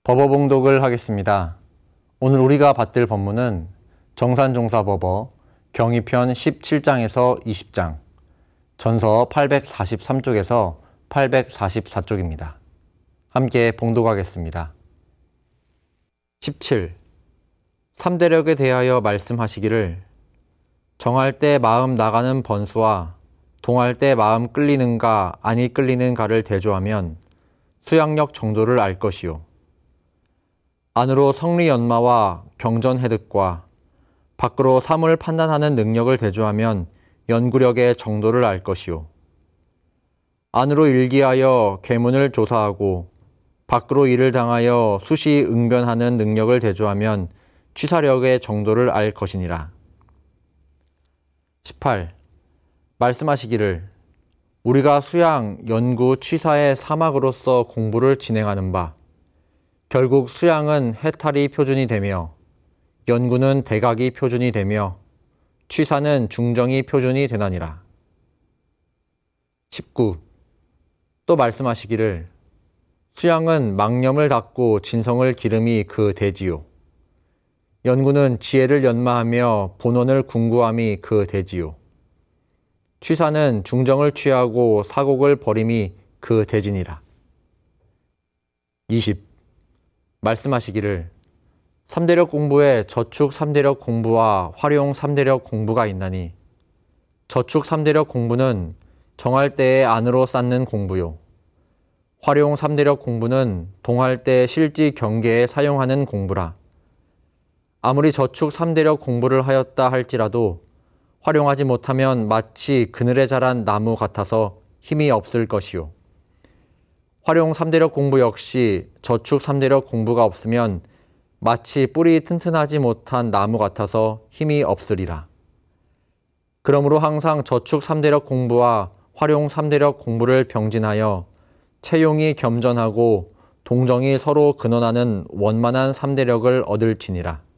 법어봉독을 하겠습니다. 오늘 우리가 받들 법문은 정산종사법어 경의편 17장에서 20장, 전서 843쪽에서 844쪽입니다. 함께 봉독하겠습니다. 17. 삼대력에 대하여 말씀하시기를 정할 때 마음 나가는 번수와 동할 때 마음 끌리는가 아니 끌리는가를 대조하면 수양력 정도를 알 것이요. 안으로 성리연마와 경전해득과 밖으로 사물 판단하는 능력을 대조하면 연구력의 정도를 알 것이요. 안으로 일기하여 계문을 조사하고 밖으로 일을 당하여 수시 응변하는 능력을 대조하면 취사력의 정도를 알 것이니라. 18. 말씀하시기를 우리가 수양, 연구, 취사의 사막으로서 공부를 진행하는 바 결국 수양은 해탈이 표준이 되며 연구는 대각이 표준이 되며 취사는 중정이 표준이 되나니라. 19. 또 말씀하시기를 수양은 망념을 닫고 진성을 기름이 그 대지요. 연구는 지혜를 연마하며 본원을 궁구함이 그 대지요. 취사는 중정을 취하고 사곡을 버림이 그 대지니라. 20. 말씀하시기를 3대력 공부에 저축 3대력 공부와 활용 3대력 공부가 있나니 저축 3대력 공부는 정할 때에 안으로 쌓는 공부요. 활용 3대력 공부는 동할 때 실지 경계에 사용하는 공부라. 아무리 저축 3대력 공부를 하였다 할지라도 활용하지 못하면 마치 그늘에 자란 나무 같아서 힘이 없을 것이요. 활용 3대력 공부 역시 저축 3대력 공부가 없으면 마치 뿌리 튼튼하지 못한 나무 같아서 힘이 없으리라. 그러므로 항상 저축 3대력 공부와 활용 3대력 공부를 병진하여 채용이 겸전하고 동정이 서로 근원하는 원만한 3대력을 얻을지니라.